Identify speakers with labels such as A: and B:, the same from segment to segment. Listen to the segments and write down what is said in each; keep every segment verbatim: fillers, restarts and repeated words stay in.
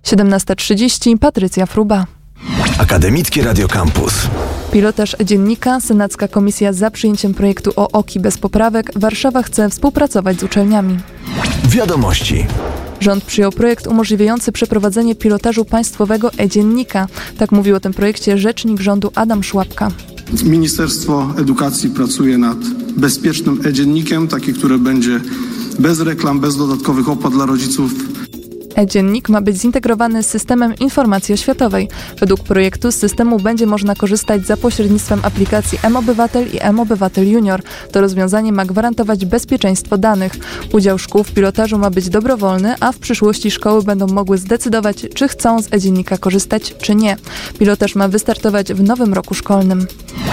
A: siedemnasta trzydzieści, Patrycja Fruba.
B: Akademickie Radio Campus.
A: Pilotaż dziennika, Senacka Komisja za przyjęciem projektu o O K I bez poprawek. Warszawa chce współpracować z uczelniami.
B: Wiadomości.
A: Rząd przyjął projekt umożliwiający przeprowadzenie pilotażu państwowego e-dziennika. Tak mówił o tym projekcie rzecznik rządu Adam Szłapka.
C: Ministerstwo Edukacji pracuje nad bezpiecznym e-dziennikiem, taki, który będzie bez reklam, bez dodatkowych opłat dla rodziców.
A: E-dziennik ma być zintegrowany z systemem informacji oświatowej. Według projektu z systemu będzie można korzystać za pośrednictwem aplikacji mObywatel i mObywatel Junior. To rozwiązanie ma gwarantować bezpieczeństwo danych. Udział szkół w pilotażu ma być dobrowolny, a w przyszłości szkoły będą mogły zdecydować, czy chcą z e-dziennika korzystać, czy nie. Pilotaż ma wystartować w nowym roku szkolnym.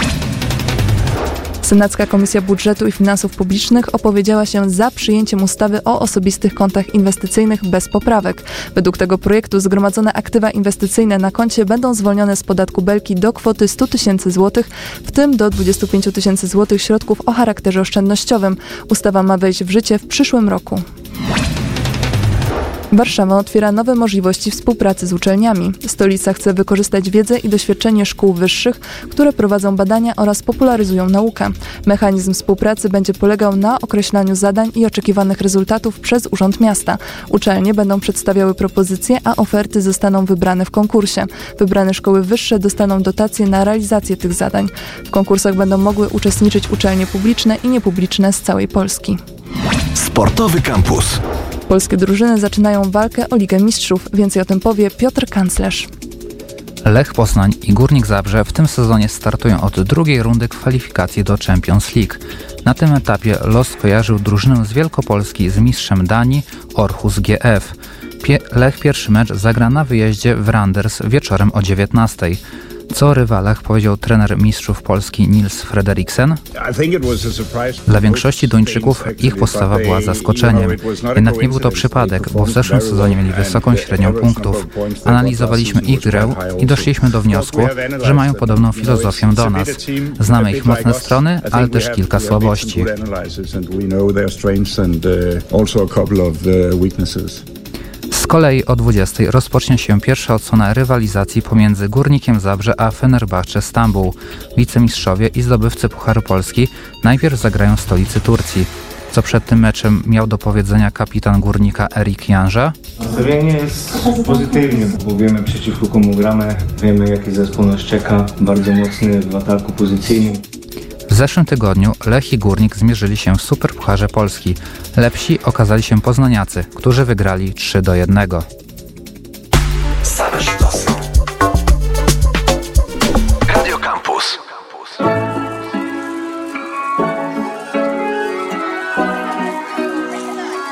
A: Senacka Komisja Budżetu i Finansów Publicznych opowiedziała się za przyjęciem ustawy o osobistych kontach inwestycyjnych bez poprawek. Według tego projektu zgromadzone aktywa inwestycyjne na koncie będą zwolnione z podatku Belki do kwoty sto tysięcy złotych, w tym do dwadzieścia pięć tysięcy złotych środków o charakterze oszczędnościowym. Ustawa ma wejść w życie w przyszłym roku. Warszawa otwiera nowe możliwości współpracy z uczelniami. Stolica chce wykorzystać wiedzę i doświadczenie szkół wyższych, które prowadzą badania oraz popularyzują naukę. Mechanizm współpracy będzie polegał na określaniu zadań i oczekiwanych rezultatów przez Urząd Miasta. Uczelnie będą przedstawiały propozycje, a oferty zostaną wybrane w konkursie. Wybrane szkoły wyższe dostaną dotacje na realizację tych zadań. W konkursach będą mogły uczestniczyć uczelnie publiczne i niepubliczne z całej Polski.
B: Sportowy Campus.
A: Polskie drużyny zaczynają walkę o Ligę Mistrzów. Więcej o tym powie Piotr Kanclerz.
D: Lech Poznań i Górnik Zabrze w tym sezonie startują od drugiej rundy kwalifikacji do Champions League. Na tym etapie los kojarzył drużynę z Wielkopolski z mistrzem Danii Aarhus G F. Pie- Lech pierwszy mecz zagra na wyjeździe w Randers wieczorem o dziewiętnastej. Co o rywalach powiedział trener mistrzów Polski Nils Frederiksen? Dla większości Duńczyków ich postawa była zaskoczeniem. Jednak nie był to przypadek, bo w zeszłym sezonie mieli wysoką średnią punktów. Analizowaliśmy ich grę i doszliśmy do wniosku, że mają podobną filozofię do nas. Znamy ich mocne strony, ale też kilka słabości. Z kolei o dwudziestej rozpocznie się pierwsza odsłona rywalizacji pomiędzy Górnikiem Zabrze a Fenerbahce Stambuł. Wicemistrzowie i zdobywcy Pucharu Polski najpierw zagrają w stolicy Turcji. Co przed tym meczem miał do powiedzenia kapitan Górnika Erik Janża?
E: Nastawienie jest pozytywnie, bo wiemy przeciwko komu gramy, wiemy jaki zespół nas czeka, bardzo mocny w ataku pozycyjnym.
D: W zeszłym tygodniu Lech i Górnik zmierzyli się w Superpucharze Polski. Lepsi okazali się poznaniacy, którzy wygrali trzy do jednego.
B: Same sztosy.